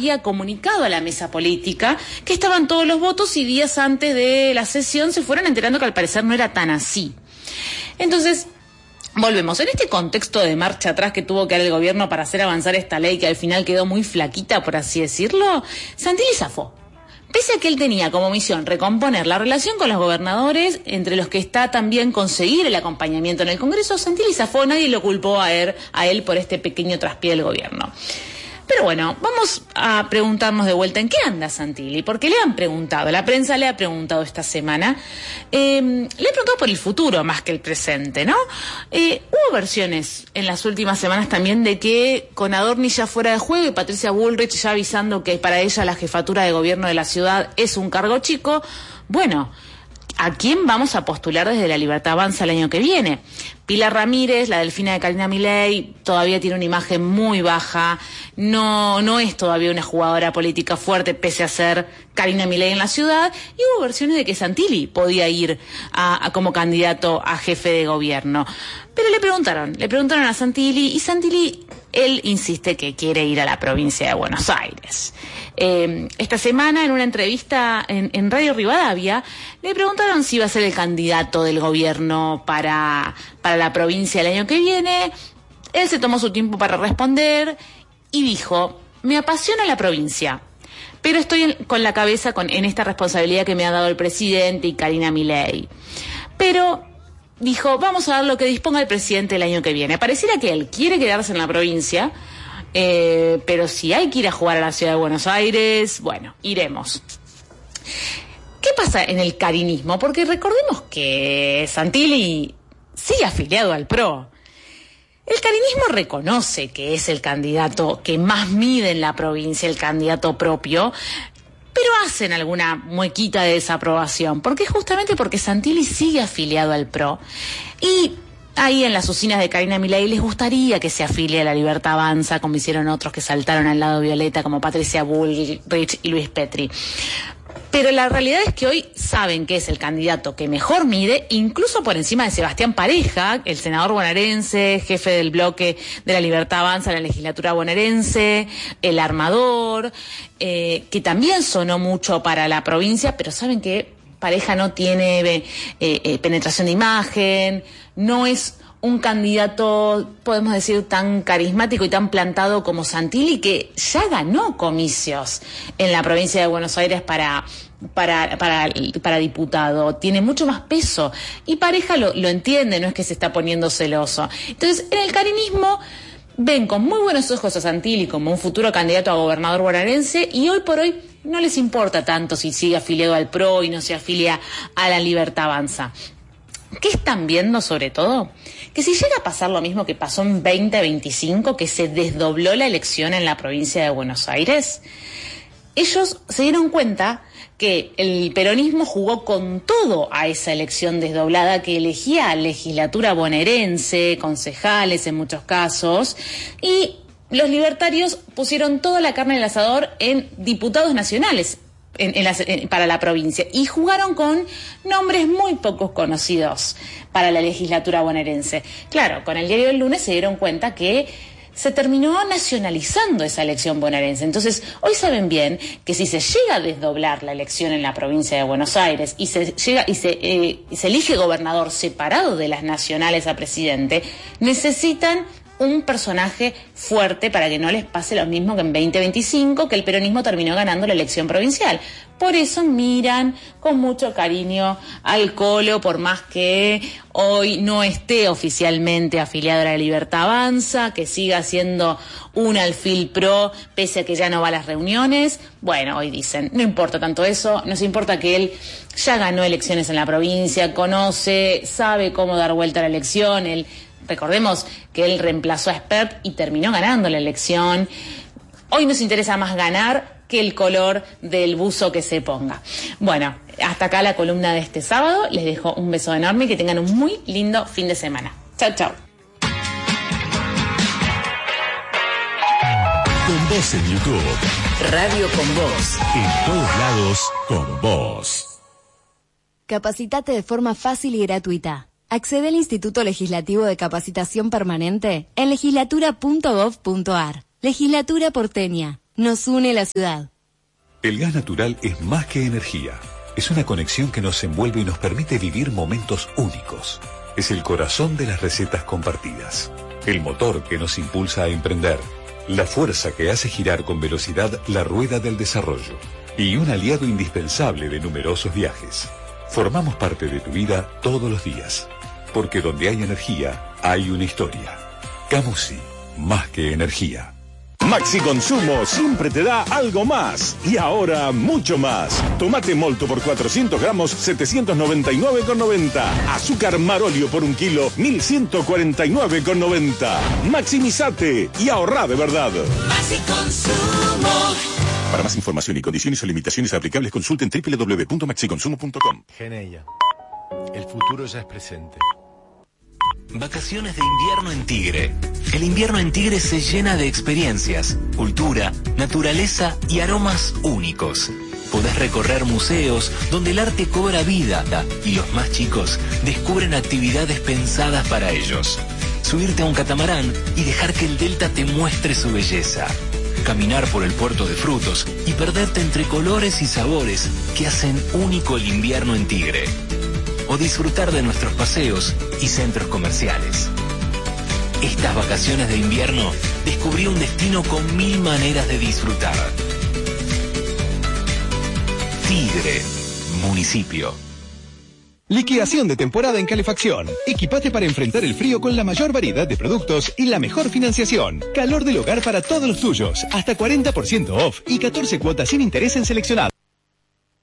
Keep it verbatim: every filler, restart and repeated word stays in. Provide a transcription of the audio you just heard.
había comunicado a la mesa política que estaban todos los votos y días antes de la sesión se fueron enterando que al parecer no era tan así. Entonces, volvemos. En este contexto de marcha atrás que tuvo que dar el gobierno para hacer avanzar esta ley que al final quedó muy flaquita, por así decirlo, Santilli zafó. Pese a que él tenía como misión recomponer la relación con los gobernadores, entre los que está también conseguir el acompañamiento en el Congreso, Santilli zafó, nadie lo culpó a él, a él por este pequeño traspié del gobierno. Pero bueno, vamos a preguntarnos de vuelta en qué anda Santilli, porque le han preguntado, la prensa le ha preguntado esta semana, eh, le ha preguntado por el futuro más que el presente, ¿no? Eh, hubo versiones en las últimas semanas también de que con Adorni ya fuera de juego y Patricia Bullrich ya avisando que para ella la jefatura de gobierno de la ciudad es un cargo chico. Bueno, ¿a quién vamos a postular desde La Libertad Avanza el año que viene? Pilar Ramírez, la delfina de Karina Milei, todavía tiene una imagen muy baja, no, no es todavía una jugadora política fuerte, pese a ser Karina Milei en la ciudad, y hubo versiones de que Santilli podía ir a, a como candidato a jefe de gobierno. Pero le preguntaron, le preguntaron a Santilli, y Santilli, él insiste que quiere ir a la provincia de Buenos Aires. Eh, esta semana, en una entrevista en, en Radio Rivadavia, le preguntaron si iba a ser el candidato del gobierno para, para la provincia el año que viene. Él se tomó su tiempo para responder y dijo: me apasiona la provincia, pero estoy en, con la cabeza con, en esta responsabilidad que me ha dado el presidente y Karina Milei. Pero dijo, vamos a ver lo que disponga el presidente el año que viene. Pareciera que él quiere quedarse en la provincia, eh, pero si hay que ir a jugar a la ciudad de Buenos Aires, bueno, iremos. ¿Qué pasa en el carinismo? Porque recordemos que Santilli sigue afiliado al P R O. El carinismo reconoce que es el candidato que más mide en la provincia, el candidato propio, pero hacen alguna muequita de desaprobación, porque justamente porque Santilli sigue afiliado al P R O. Y ahí en las usinas de Karina Milei les gustaría que se afilie a La Libertad Avanza, como hicieron otros que saltaron al lado violeta, como Patricia Bullrich y Luis Petri. Pero la realidad es que hoy saben que es el candidato que mejor mide, incluso por encima de Sebastián Pareja, el senador bonaerense, jefe del bloque de La Libertad Avanza en la legislatura bonaerense, el armador, eh, que también sonó mucho para la provincia, pero saben que Pareja no tiene eh, eh, penetración de imagen, no es un candidato, podemos decir, tan carismático y tan plantado como Santilli, que ya ganó comicios en la provincia de Buenos Aires para, para, para, para diputado. Tiene mucho más peso. Y Pareja lo, lo entiende, no es que se está poniendo celoso. Entonces, en el carinismo ven con muy buenos ojos a Santilli como un futuro candidato a gobernador bonaerense, y hoy por hoy no les importa tanto si sigue afiliado al P R O y no se afilia a La Libertad Avanza. ¿Qué están viendo sobre todo? Que si llega a pasar lo mismo que pasó en veinte veinticinco, que se desdobló la elección en la provincia de Buenos Aires, ellos se dieron cuenta que el peronismo jugó con todo a esa elección desdoblada, que elegía legislatura bonaerense, concejales en muchos casos, y los libertarios pusieron toda la carne en el asador en diputados nacionales. En, en la, en, para la provincia, y jugaron con nombres muy pocos conocidos para la legislatura bonaerense. Claro, con el diario del lunes se dieron cuenta que se terminó nacionalizando esa elección bonaerense. Entonces, hoy saben bien que si se llega a desdoblar la elección en la provincia de Buenos Aires y se llega y se, eh, y se elige gobernador separado de las nacionales a presidente, necesitan un personaje fuerte para que no les pase lo mismo que en veinte veinticinco, que el peronismo terminó ganando la elección provincial. Por eso miran con mucho cariño al Colo, por más que hoy no esté oficialmente afiliado a La Libertad Avanza, que siga siendo un alfil pro, pese a que ya no va a las reuniones. Bueno, hoy dicen, no importa tanto eso, nos importa que él ya ganó elecciones en la provincia, conoce, sabe cómo dar vuelta a la elección, él... Recordemos que él reemplazó a Espert y terminó ganando la elección. Hoy nos interesa más ganar que el color del buzo que se ponga. Bueno, hasta acá la columna de este sábado. Les dejo un beso enorme y que tengan un muy lindo fin de semana. Chau, chau. Con Vos en YouTube. Radio Con Vos. En todos lados, con vos. Capacitate de forma fácil y gratuita. Accede al Instituto Legislativo de Capacitación Permanente en legislatura punto gov punto ar. Legislatura porteña. Nos une la ciudad. El gas natural es más que energía. Es una conexión que nos envuelve y nos permite vivir momentos únicos. Es el corazón de las recetas compartidas. El motor que nos impulsa a emprender. La fuerza que hace girar con velocidad la rueda del desarrollo. Y un aliado indispensable de numerosos viajes. Formamos parte de tu vida todos los días. Porque donde hay energía, hay una historia. Camusi, más que energía. Maxi Consumo siempre te da algo más. Y ahora mucho más. Tomate molto por cuatrocientos gramos, setecientos noventa y nueve con noventa. Azúcar Marolio por un kilo, mil ciento cuarenta y nueve con noventa. Maximizate y ahorrá de verdad. Maxi Consumo. Para más información y condiciones o limitaciones aplicables, consulten doble u doble u doble u punto maxi consumo punto com. Geneia. El futuro ya es presente. Vacaciones de invierno en Tigre. El invierno en Tigre se llena de experiencias, cultura, naturaleza y aromas únicos. Podés recorrer museos donde el arte cobra vida y los más chicos descubren actividades pensadas para ellos. Subirte a un catamarán y dejar que el delta te muestre su belleza. Caminar por el puerto de frutos y perderte entre colores y sabores que hacen único el invierno en Tigre. O disfrutar de nuestros paseos y centros comerciales. Estas vacaciones de invierno descubrí un destino con mil maneras de disfrutar. Tigre, municipio. Liquidación de temporada en calefacción. Equipate para enfrentar el frío con la mayor variedad de productos y la mejor financiación. Calor del hogar para todos los tuyos. Hasta cuarenta por ciento off y catorce cuotas sin interés en seleccionado.